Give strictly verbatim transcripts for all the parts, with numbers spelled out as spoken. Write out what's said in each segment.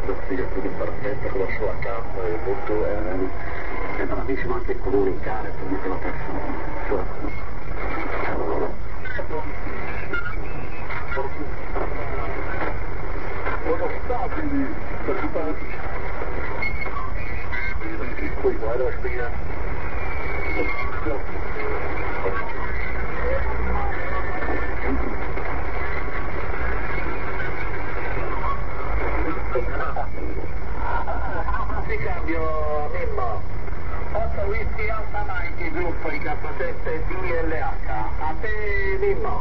diretto di partenza con la sua campa è molto eh, è bravissimo anche a comunicare con la persona. Cioè, sono stabili preoccupanti. Qui guarda spia. Ti cambio Mimmo. otto whisky Alfa Nike gruppo I K sette D L H. A te Mimmo.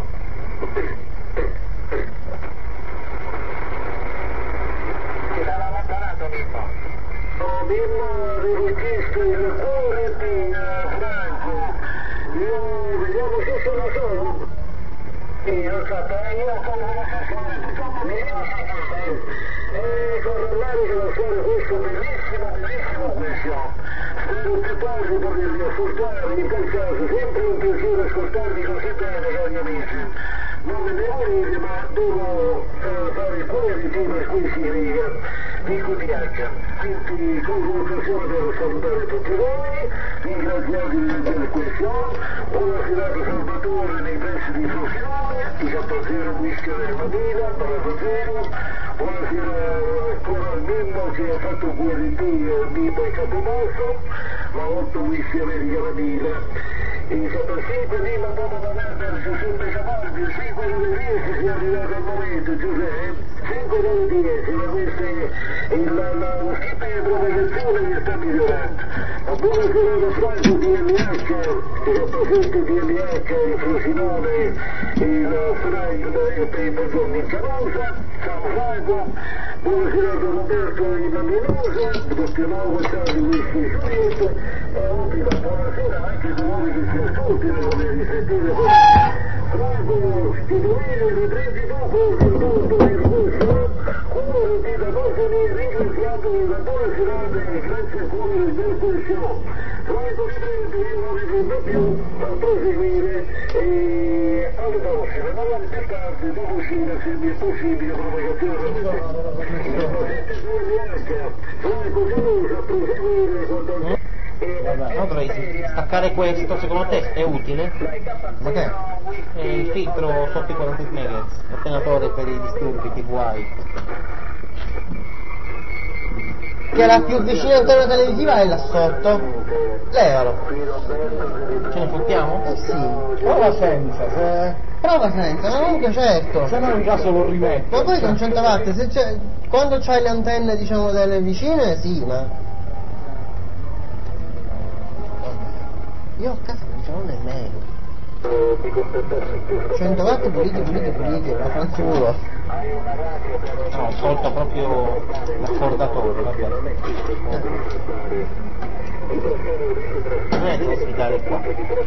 Ti dà allontanato Mimmo. Oh Mimmo, richiesti il cuore di Franco. Io vediamo se sono solo. Io sapevo io come e correlare con fare questo bellissimo, bellissimo questo. Spero che posso potervi ascoltare in quel caso, sempre un piacere ascoltarvi così bene, cari amici. Non me ne volete, ma devo eh, fare il cuore di una squisita di Cutiaccia. Quindi con l'occasione devo salutare tutti voi, ringraziarvi della questione, buona serata Salvatore nei pressi di Frosinone, I K zero Whisky della Madina, Bravo Zero, buonasera ancora al Mimmo che ha fatto Q R T e Mimmo è Capomosso, ma otto Whisky America Madina. Il sottoscritto Mimmo dopo aver per Giuseppe Capardi, il cinque delle dieci si è arrivato al momento, Giuseppe, cinque delle dieci, ma questo è il, lo schippo di provocazione che sta migliorando. Ma buonasera da Franco D M H, il rappresentante D M H, il Frosinone, il Frank e Pepe Giorni Carosa, ciao Franco, buonasera da Roberto in Mamilosa, doppio nuovo ciao di Whisky Smith, e ultima buonasera anche a voi che si ascoltano come risentire. Franco, ti dovete riprendi dopo il mondo del Russo, cuore di da cosa mi ringraziato la buona serata e grazie a cuore del tuo show. Franco riprendi, io non riprendo più a proseguire e alle prossime, magari più tardi, dopo Cina, se mi è possibile, provocazione da te. Il paziente di Eliacca, Franco Geloso a proseguire con Vabbè, no, dovrei staccare questo, secondo te è utile? Ma che? È il filtro sotto i quaranta megahertz, ottenitore per i disturbi T V I. Che la più vicina antena televisiva è là sotto. Levalo. Ce ne fottiamo? Eh sì. Prova senza, se... Prova senza, ma comunque certo. se no in caso lo rimetto. Ma poi con cento watt, se c'è, quando c'hai le antenne diciamo delle vicine, sì, ma... Io a casa non ce l'ho nemmeno. cento watt puliti, puliti, puliti, ma fanculo. No, ho tolto proprio l'accordatore, vabbè. Non è da sfidare qua.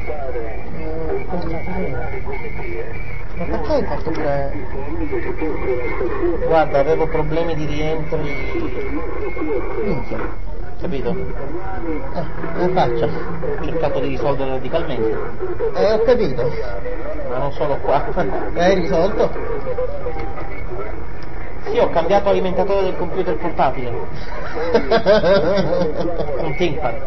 Ma perché hai fatto pure... Guarda, avevo problemi di rientri. Minchia. Capito? Eh, come faccia? Ho cercato di risolvere radicalmente. Eh, ho capito. Ma non solo qua. Hai risolto? Sì, ho cambiato alimentatore del computer portatile. Un ThinkPad.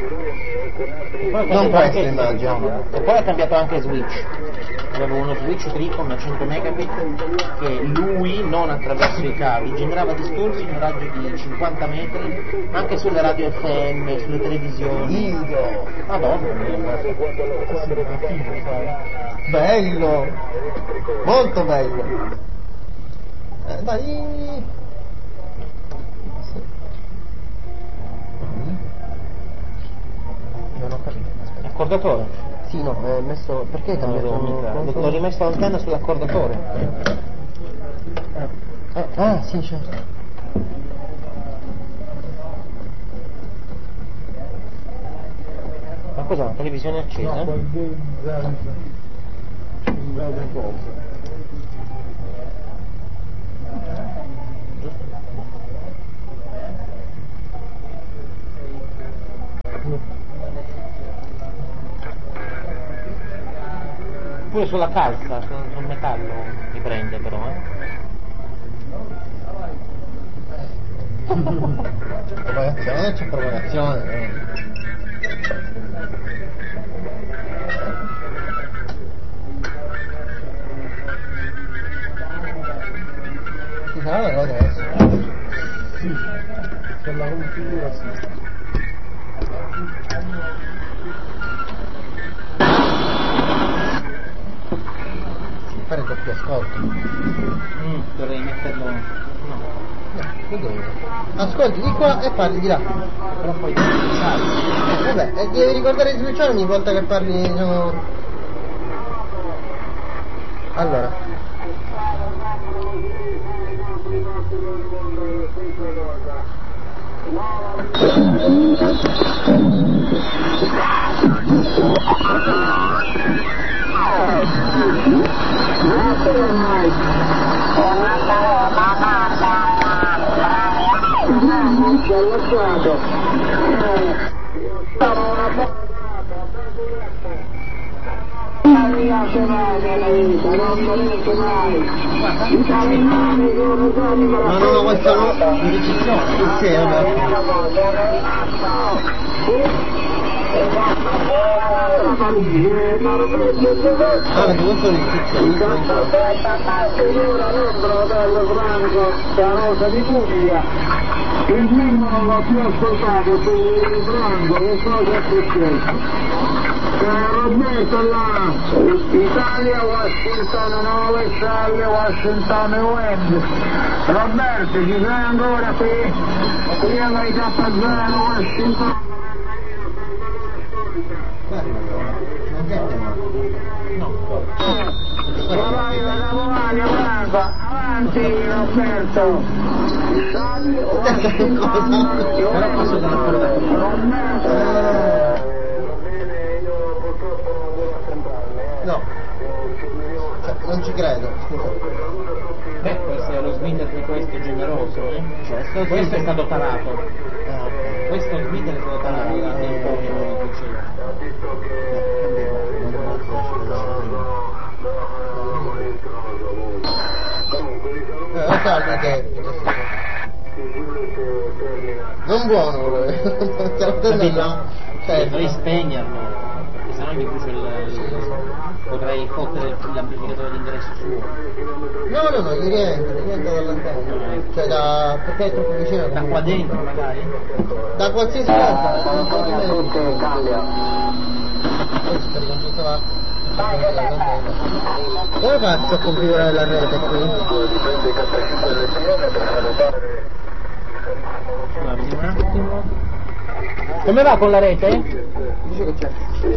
Non questo immagino. E poi ha cambiato anche switch. Avevo uno switch Tricon a cento megabit che lui, non attraverso i cavi, generava disturbi in un raggio di cinquanta metri anche sulle radio F M, sulle televisioni. Dio! Madonna. Bello! Molto bello! Eh, dai! Sì. Non ho capito. Aspetta. Accordatore? Sì, no, è messo... Perché hai cambiato? L'ho, l'ho rimesso l'antenna sull'accordatore. Eh, ah, sì, certo. Ma cos'è, una televisione accesa? No, quel di... non vede cosa. Pure sulla calza, sul metallo mi prende però, eh. Propagazione, c'è propagazione. Eh. Ci sarà la cosa adesso? Sì, per la configurazione. Fare il doppio ascolto. Mm, dovrei metterlo. No. No, non devo. Ascolti di qua e parli di là. Però poi devi pensare. Eh, vabbè, e devi ricordare di switchare ogni volta che parli, diciamo. Allora. Ma non ho questa no? In ricezione? Sì, vabbè. Ah, perché questo è in ricezione. Il primo non l'ho più ascoltato su Franco, che cosa è successo? Roberto là, Italia, Washington nove, Charlie, Washington Wend. Roberto, ci sei ancora qui? Prima vai K zero, Washington. Vai, vai, Franco, avanti Roberto. Charlie, Washington, Però posso dare No, cioè, non ci credo, scusa. Beh, può essere lo Smith di questo generoso, eh? Cioè, questo è stato tarato. Ah, ok. Questo Smith è stato tarato da nel pugno che diceva. Eh, lo salvi che non buono quello. Te lo prendo là. Cioè, Cioè, dovrei spegnerlo, perché sennò mi brucio il, il potrei fottere l'amplificatore d'ingresso suo. no, no, no, gli rientra, gli rientra dall'antenna. Cioè da. Perché è troppo vicino. Da qua dentro magari? Da qualsiasi cosa, non so di me. Poi si per quanto va. Come faccio a configurare la rete qui? Guardi un attimo. Come va con la rete? Dice che c'è.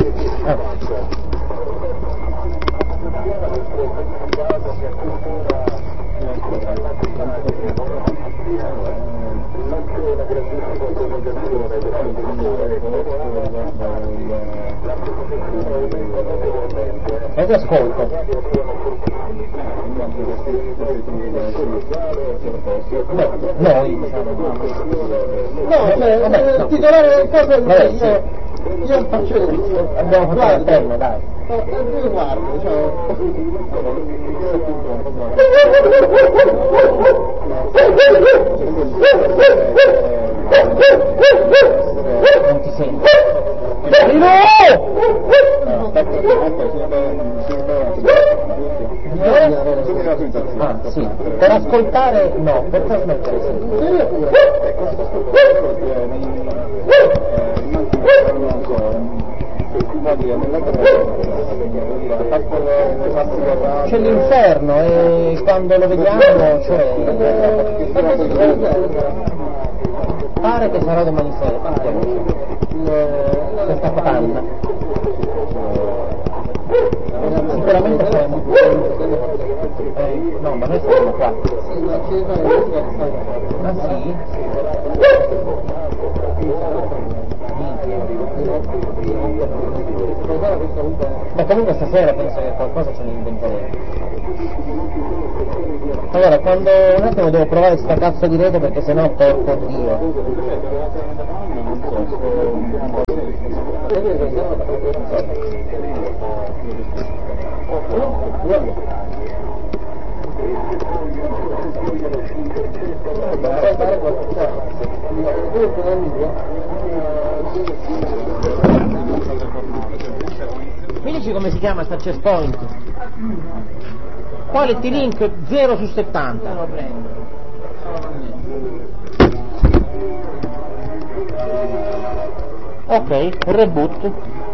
E ti ascolto. Noi diciamo. No, cioè, vabbè, no. Titolare del caso è Vabbè, io, io faccio il Abbiamo fatto l'antenna, dai. io guardo, Non ti sento. No! Ah, sì. Per ascoltare no, per trasmettere sì. C'è l'inferno e quando lo vediamo, cioè, pare che sarà domani sera, partiamoci. Questa panna. Sicuramente saremo eh, no, ma noi saremo qua. Ah sì? Ma comunque stasera penso che qualcosa ce ne inventeremo. Allora, quando un attimo devo provare sta cazzo di rete perché sennò porco Dio. Capisci come si chiama sta chest point? Quality link zero su settanta. Lo prendo. Ok, reboot.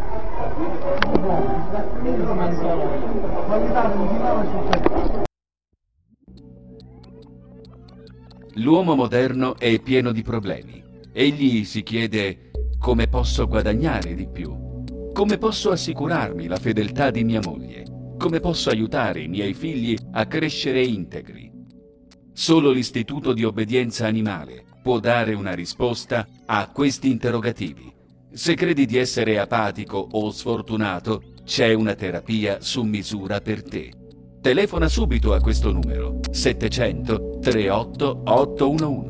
L'uomo moderno è pieno di problemi. Egli si chiede: come posso guadagnare di più? Come posso assicurarmi la fedeltà di mia moglie? Come posso aiutare i miei figli a crescere integri? Solo l'istituto di obbedienza animale può dare una risposta a questi interrogativi. Se credi di essere apatico o sfortunato, c'è una terapia su misura per te. Telefona subito a questo numero settecento trentotto ottocentoundici.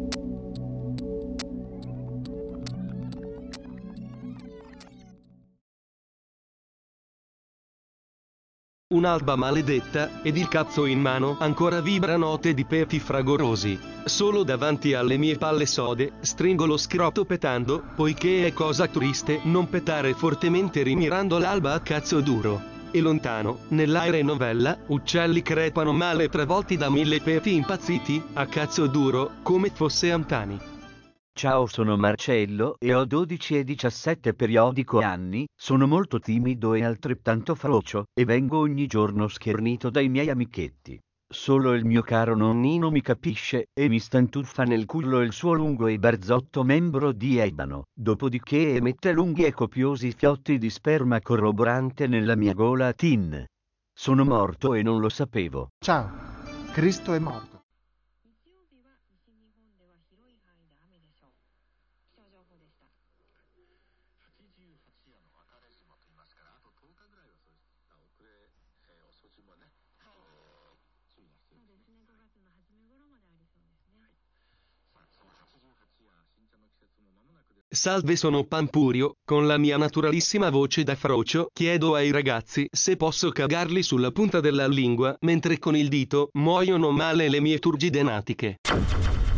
Un'alba maledetta, ed il cazzo in mano ancora vibra note di peti fragorosi. Solo davanti alle mie palle sode, stringo lo scroto petando, poiché è cosa triste non petare fortemente rimirando l'alba a cazzo duro. E lontano, nell'aere novella, uccelli crepano male travolti da mille peti impazziti, a cazzo duro, come fosse Antani. Ciao, sono Marcello e ho dodici e diciassette periodico anni, sono molto timido e altrettanto frocio, e vengo ogni giorno schernito dai miei amichetti. Solo il mio caro nonnino mi capisce, e mi stantuffa nel culo il suo lungo e barzotto membro di ebano, dopodiché emette lunghi e copiosi fiotti di sperma corroborante nella mia gola tin. Sono morto e non lo sapevo. Ciao, Cristo è morto. Salve, sono Pampurio, con la mia naturalissima voce da frocio chiedo ai ragazzi se posso cagarli sulla punta della lingua mentre con il dito muoiono male le mie turgide natiche.